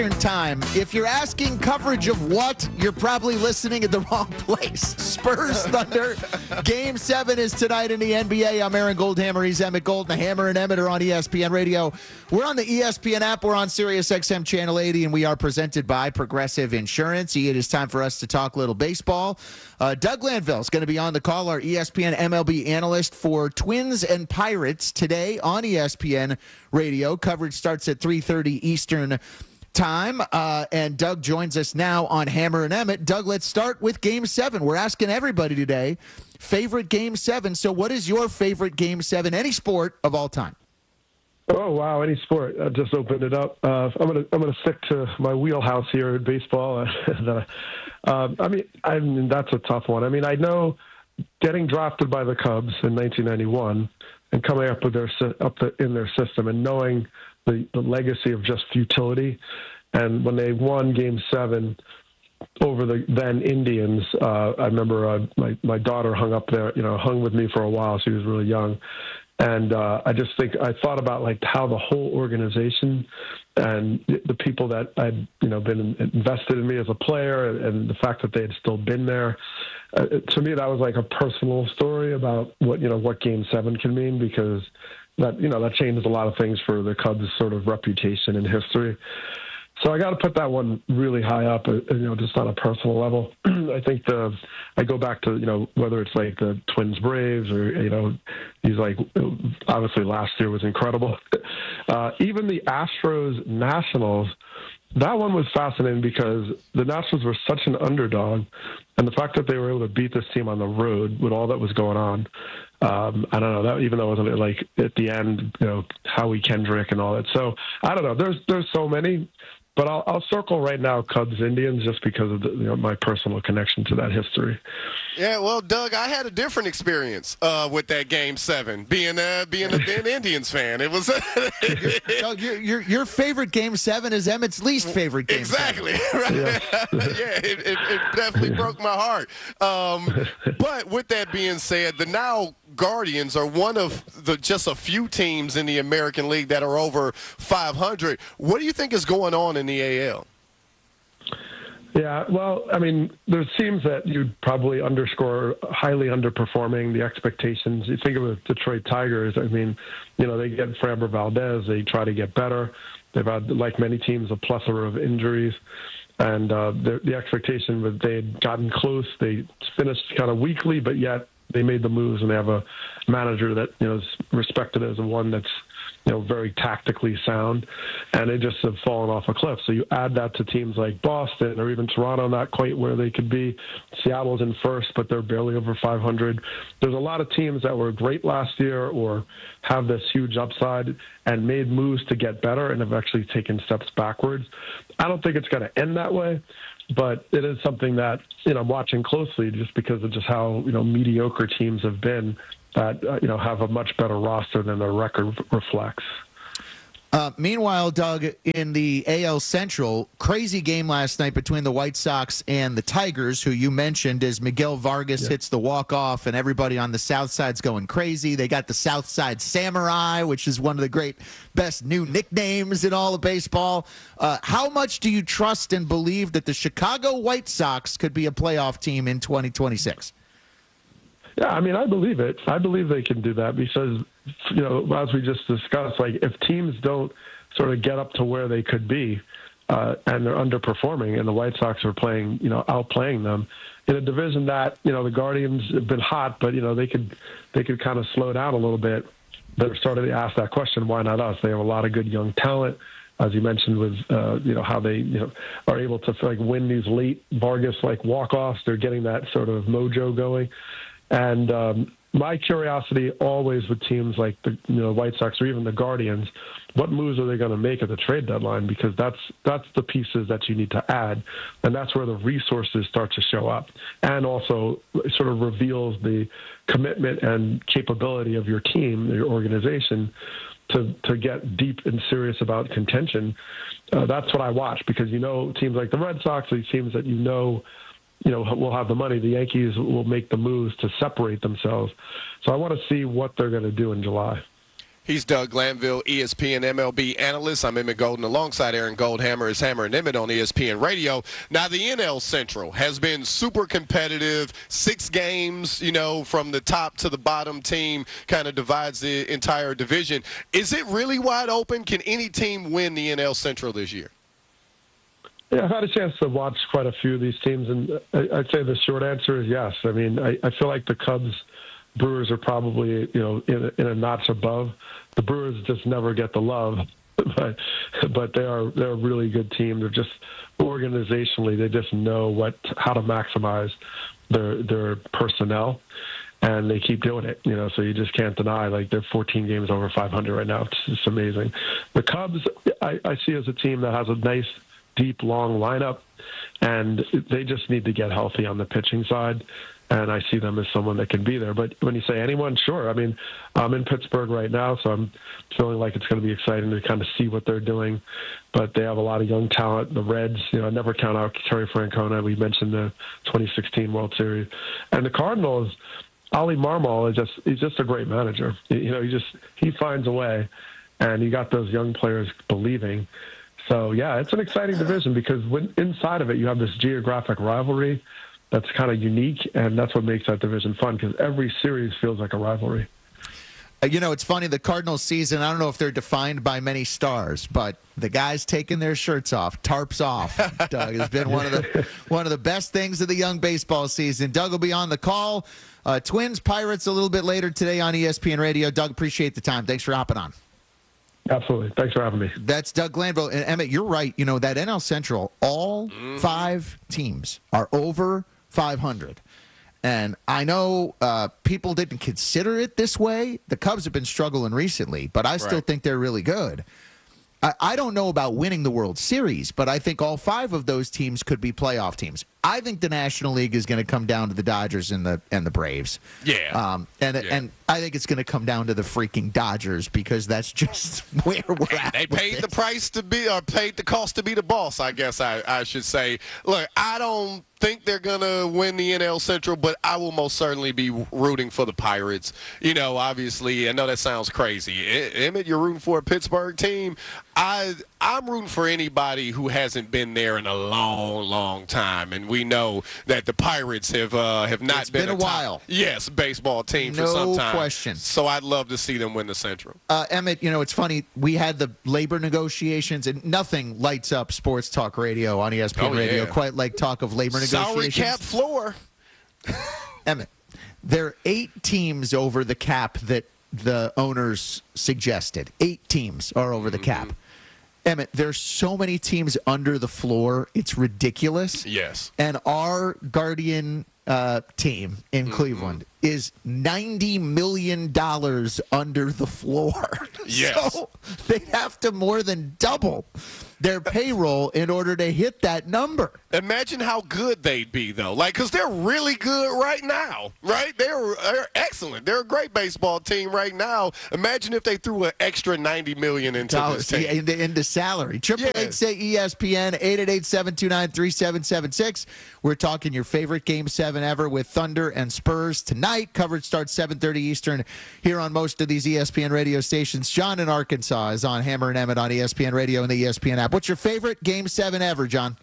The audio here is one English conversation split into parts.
Time. If you're asking coverage of what, you're probably listening in the wrong place. Spurs Thunder. Game 7 is tonight in the NBA. I'm Aaron Goldhammer. He's Emmett Golden. Hammer and Emmett are on ESPN Radio. We're on the ESPN app. We're on Sirius XM Channel 80, and we are presented by Progressive Insurance. It is time for us to talk little baseball. Doug Landville is going to be on the call, our ESPN MLB analyst for Twins and Pirates today on ESPN Radio. Coverage starts at 3:30 Eastern time, and Doug joins us now on Hammer and Emmett. Doug, let's start with Game 7. We're asking everybody today, favorite Game 7. So what is your favorite Game 7, any sport of all time? Oh, wow, any sport. I just opened it up. I'm gonna stick to my wheelhouse here in baseball. I mean, that's a tough one. I mean, I know getting drafted by the Cubs in 1991 and coming up with in their system and knowing the legacy of just futility. And when they won Game 7 over the then Indians, I remember my daughter hung with me for a while. She was really young. And I just think I thought about like how the whole organization and the people that had been invested in me as a player and the fact that they had still been there. To me, that was like a personal story about what Game 7 can mean, because that changed a lot of things for the Cubs' sort of reputation and history. So I got to put that one really high up, just on a personal level. I think I go back to, whether it's like the Twins Braves or, he's like, obviously last year was incredible. Even the Astros Nationals, that one was fascinating because the Nationals were such an underdog, and the fact that they were able to beat this team on the road with all that was going on, I don't know, that even though it wasn't like at the end, Howie Kendrick and all that. So I don't know. There's so many. But I'll circle right now Cubs Indians just because of my personal connection to that history. Yeah, well, Doug, I had a different experience with that Game 7, being an Indians fan. It was Doug, your favorite Game 7 is Emmett's least favorite Game 7. Exactly. Right? Yeah, it definitely broke my heart. But with that being said, the now Guardians are one of just a few teams in the American League that are over 500. What do you think is going on in the AL? Yeah, well, I mean, there's teams that you'd probably underscore highly underperforming the expectations. You think of the Detroit Tigers. I mean, they get Framber Valdez. They try to get better. They've had, like many teams, a plethora of injuries. And the expectation was they had gotten close. They finished kind of weakly, but yet they made the moves, and they have a manager that is respected as one that's very tactically sound, and they just have fallen off a cliff. So you add that to teams like Boston or even Toronto, not quite where they could be. Seattle's in first, but they're barely over 500. There's a lot of teams that were great last year or have this huge upside and made moves to get better and have actually taken steps backwards. I don't think it's going to end that way, but it is something that I'm watching closely just because of just how mediocre teams have been that have a much better roster than their record reflects. Meanwhile, Doug, in the AL Central, crazy game last night between the White Sox and the Tigers, who you mentioned as Miguel Vargas hits the walk-off, and everybody on the South Side's going crazy. They got the South Side Samurai, which is one of the best new nicknames in all of baseball. How much do you trust and believe that the Chicago White Sox could be a playoff team in 2026? Yeah, I mean, I believe it. I believe they can do that because, as we just discussed, like if teams don't sort of get up to where they could be and they're underperforming and the White Sox are playing, outplaying them in a division that, the Guardians have been hot, but, they could kind of slow down a little bit. They're starting to ask that question, why not us? They have a lot of good young talent. As you mentioned with, how they, are able to win these late Vargas walk-offs. They're getting that sort of mojo going. And my curiosity always with teams like the White Sox or even the Guardians, what moves are they going to make at the trade deadline? Because that's the pieces that you need to add, and that's where the resources start to show up, and also sort of reveals the commitment and capability of your team, your organization, to get deep and serious about contention. That's what I watch because teams like the Red Sox, these teams that will have the money. The Yankees will make the moves to separate themselves. So I want to see what they're going to do in July. He's Doug Glanville, ESPN MLB analyst. I'm Emmett Golden alongside Aaron Goldhammer. It's Hammer and Emmett on ESPN Radio. Now, the NL Central has been super competitive. 6 games, from the top to the bottom team kind of divides the entire division. Is it really wide open? Can any team win the NL Central this year? Yeah, I've had a chance to watch quite a few of these teams, and I'd say the short answer is yes. I mean, I feel like the Cubs, Brewers are probably, in a notch above. The Brewers just never get the love, but they're a really good team. They're just organizationally, they just know how to maximize their personnel, and they keep doing it. So you just can't deny, they're 14 games over 500 right now. It's just amazing. The Cubs, I see as a team that has a nice, deep, long lineup, and they just need to get healthy on the pitching side. And I see them as someone that can be there. But when you say anyone, sure. I mean, I'm in Pittsburgh right now, so I'm feeling like it's going to be exciting to kind of see what they're doing. But they have a lot of young talent. The Reds, I never count out Terry Francona. We mentioned the 2016 World Series. And the Cardinals, Oli Marmol he's just a great manager. He finds a way, and you got those young players believing. So, yeah, it's an exciting division because inside of it you have this geographic rivalry that's kind of unique, and that's what makes that division fun because every series feels like a rivalry. It's funny, the Cardinals season, I don't know if they're defined by many stars, but the guys taking their shirts off, tarps off, Doug, has been one of the best things of the young baseball season. Doug will be on the call. Twins, Pirates a little bit later today on ESPN Radio. Doug, appreciate the time. Thanks for hopping on. Absolutely. Thanks for having me. That's Doug Glanville. And Emmett, you're right. That NL Central, all 5 teams are over 500. And I know people didn't consider it this way. The Cubs have been struggling recently, but I still think they're really good. I don't know about winning the World Series, but I think all 5 of those teams could be playoff teams. I think the National League is going to come down to the Dodgers and the Braves. Yeah. And I think it's going to come down to the freaking Dodgers because that's just where we're at. They paid the price to be, or paid the cost to be the boss, I guess I should say. Look, I don't think they're going to win the NL Central, but I will most certainly be rooting for the Pirates. Obviously, I know that sounds crazy. Emmett, you're rooting for a Pittsburgh team. I'm rooting for anybody who hasn't been there in a long, long time, and we know that the Pirates have not been a while. Yes, baseball team for some time. No question. So I'd love to see them win the Central. Emmett, it's funny. We had the labor negotiations, and nothing lights up sports talk radio on ESPN Radio quite like talk of labor negotiations. Salary cap floor. Emmett, there are 8 teams over the cap that the owners suggested. 8 teams are over the cap. Emmett, there's so many teams under the floor. It's ridiculous. Yes. And our Guardian team in Cleveland is $90 million under the floor. Yes. So they have to more than double their payroll in order to hit that number. Imagine how good they'd be, though. Because they're really good right now, right? They're excellent. They're a great baseball team right now. Imagine if they threw an extra $90 million into this team. Into salary. 888-SAY-ESPN, 888-729-3776. We're talking your favorite Game 7 ever with Thunder and Spurs tonight. Coverage starts 7:30 Eastern here on most of these ESPN radio stations. John in Arkansas is on Hammer and Emmett on ESPN Radio and the ESPN app. What's your favorite Game 7 ever, John?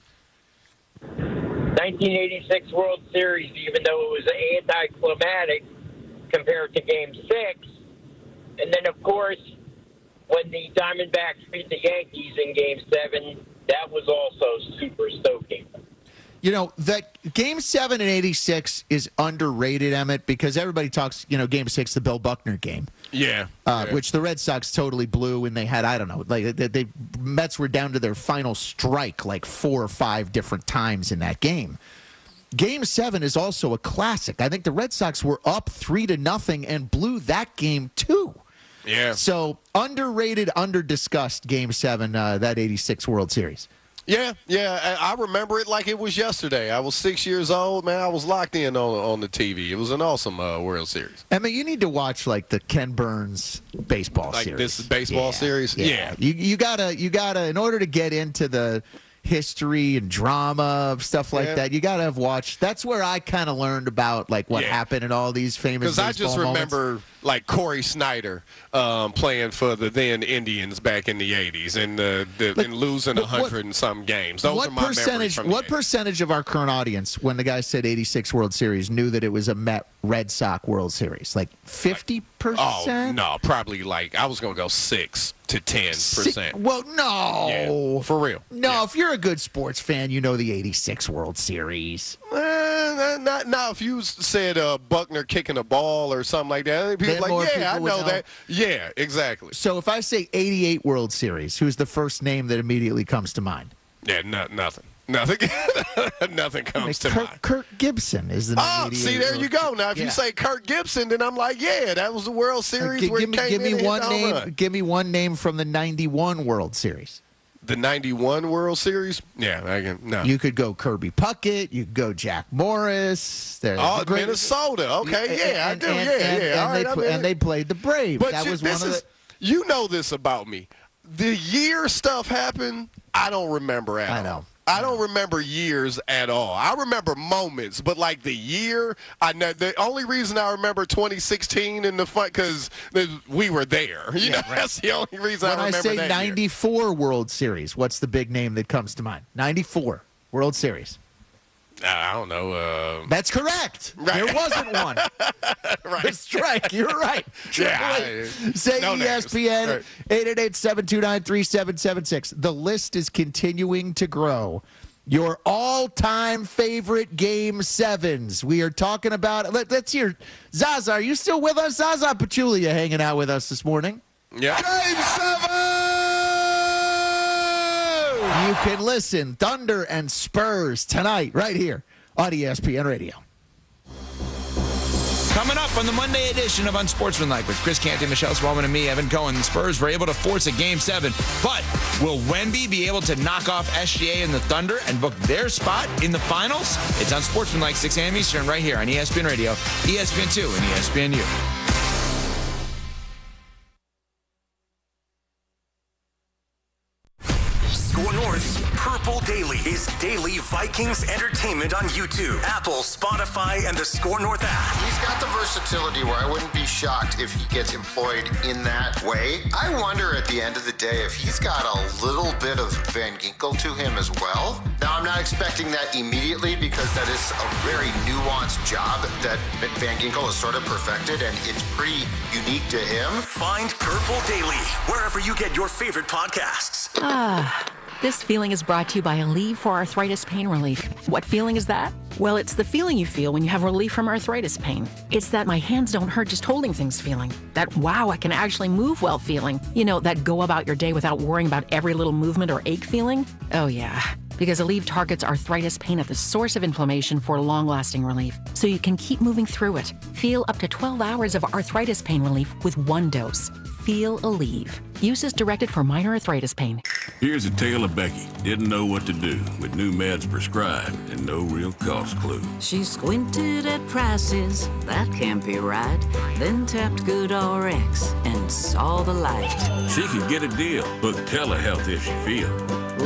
1986 World Series, even though it was anticlimactic compared to Game 6. And then, of course, when the Diamondbacks beat the Yankees in Game 7, that was also super stoking. That Game 7 in 86 is underrated, Emmett, because everybody talks, Game 6, the Bill Buckner game. Yeah. Which the Red Sox totally blew, and they had, I don't know, the Mets were down to their final strike 4 or 5 different times in that game. Game 7 is also a classic. I think the Red Sox were up 3-0 and blew that game too. Yeah. So underrated, under-discussed Game 7, that 86 World Series. Yeah. I remember it like it was yesterday. I was 6 years old, man. I was locked in on the TV. It was an awesome World Series. Emma, you need to watch the Ken Burns baseball series. This baseball series? Yeah. You gotta in order to get into the history and drama of stuff like that. You got to have watched. That's where I kind of learned about like what happened in all these famous Because I just baseball remember like Corey Snyder playing for the then Indians back in the 80s and and losing 100 and some games. Those are my memories from the What 80s. percentage of our current audience, when the guy said 86 World Series, knew that it was a Met Red Sox World Series? Like 50%? Oh, no, probably like I was going to go 6 to 10%. Well, no. Yeah, for real. No, if you're a good sports fan, you know the 86 World Series. Not if you said Buckner kicking a ball or something like that. People Then like, more yeah, I people would know know. that. Yeah, exactly. So if I say 88 World Series, who's the first name that immediately comes to mind? Yeah, nothing. Nothing. Nothing comes to mind. Kirk Gibson is the name. Oh, see, there you go. Now, if you say Kirk Gibson, then I'm like, yeah, that was the World Series where he came give in me and one hit the home name. run. Give me one name from the 91 World Series. The 91 World Series? Yeah, I can. No. You could go Kirby Puckett. You could go Jack Morris. Minnesota. Okay, yeah, I do. Yeah. All right, and they played the Braves. But That was one of the. You know this about me. The year stuff happened, I don't remember at all. I know. I don't remember years at all. I remember moments, but like the year, I know the only reason I remember 2016 in the fight because we were there. You know, that's the only reason When I I remember say that 94 World Series, what's the big name that comes to mind? 94 World Series. I don't know. That's correct. Right. There wasn't one. Right. Strike. You're right. Yeah, Say no names. ESPN, Right. 888-729-3776. The list is continuing to grow. Your all-time favorite Game 7s. We are talking about, let's hear, Zaza, are you still with us? Zaza Pachulia hanging out with us this morning. Yeah. Game 7! You can listen, Thunder and Spurs, tonight, right here on ESPN Radio. Coming up on the Monday edition of Unsportsmanlike with Chris Canty, Michelle Smallman, and me, Evan Cohen. The Spurs were able to force a Game 7, but will Wemby be able to knock off SGA and the Thunder and book their spot in the finals? It's Unsportsmanlike, 6 a.m. Eastern, right here on ESPN Radio, ESPN2, and ESPNU. Score North's Purple Daily is daily Vikings entertainment on YouTube, Apple, Spotify, and the Score North app. He's got the versatility where I wouldn't be shocked if he gets employed in that way. I wonder at the end of the day if he's got a little bit of Van Ginkel to him as well. Now, I'm not expecting that immediately because that is a very nuanced job that Van Ginkel has sort of perfected, and it's pretty unique to him. Find Purple Daily wherever you get your favorite podcasts. This feeling is brought to you by Aleve for Arthritis Pain Relief. What feeling is that? Well, it's the feeling you feel when you have relief from arthritis pain. It's that my hands don't hurt just holding things feeling. That wow, I can actually move well feeling. You know, that go about your day without worrying about every little movement or ache feeling. Oh yeah. Because Aleve targets arthritis pain at the source of inflammation for long-lasting relief, so you can keep moving through it. Feel up to 12 hours of arthritis pain relief with one dose. Feel Aleve. Use as directed for minor arthritis pain. Here's a tale of Becky. Didn't know what to do with new meds prescribed and no real cost clue. She squinted at prices, that can't be right. Then tapped GoodRx and saw the light. She could get a deal. Book telehealth if she feels.